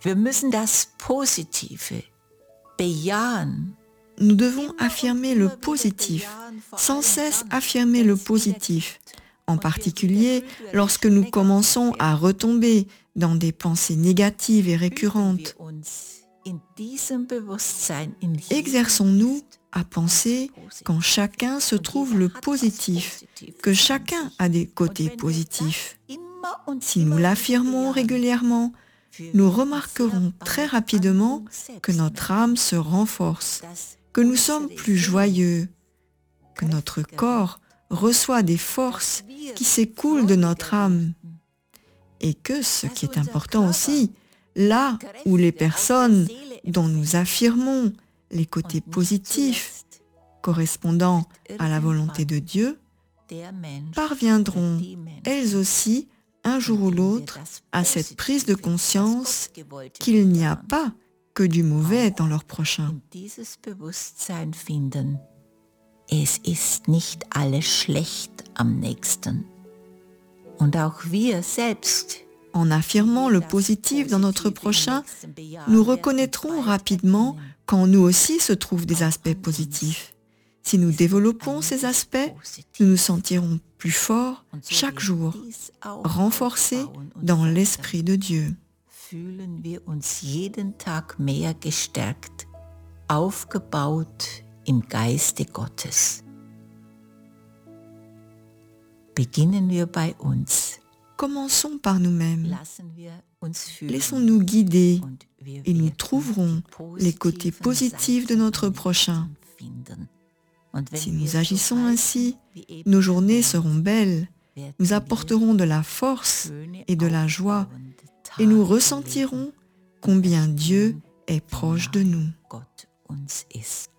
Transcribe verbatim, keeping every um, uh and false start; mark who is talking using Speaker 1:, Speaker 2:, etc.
Speaker 1: Wir müssen das Positive bejahen.
Speaker 2: Nous devons affirmer le positif, sans cesse affirmer le positif, en particulier lorsque nous commençons à retomber dans des pensées négatives et récurrentes. Exerçons-nous à penser qu'en chacun se trouve le positif, que chacun a des côtés positifs. Si nous l'affirmons régulièrement, nous remarquerons très rapidement que notre âme se renforce, que nous sommes plus joyeux, que notre corps reçoit des forces qui s'écoulent de notre âme. Et que, ce qui est important aussi, là où les personnes dont nous affirmons les côtés positifs correspondant à la volonté de Dieu parviendront elles aussi un jour ou l'autre à cette prise de conscience qu'il n'y a pas que du mauvais dans leur prochain.
Speaker 1: Es ist nicht alles schlecht am Nächsten. Und auch wir selbst,
Speaker 2: en affirmant le positif dans notre prochain, nous reconnaîtrons rapidement qu'en nous aussi se trouvent des aspects positifs. Si nous développons ces aspects, nous nous sentirons plus forts chaque jour, renforcés dans l'Esprit de Dieu.
Speaker 1: Fühlen wir uns jeden Tag mehr gestärkt, aufgebaut im Geiste Gottes. Beginnen wir bei uns.
Speaker 2: Commençons par nous-mêmes. Laissons-nous guider et nous trouverons les côtés positifs de notre prochain. Si nous agissons ainsi, nos journées seront belles, nous apporterons de la force et de la joie et nous ressentirons combien Dieu est proche de nous.